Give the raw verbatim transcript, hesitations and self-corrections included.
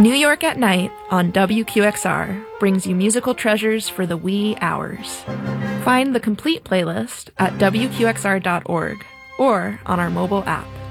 New York at Night on W Q X R brings you musical treasures for the wee hours. Find the complete playlist at W Q X R dot org or on our mobile app.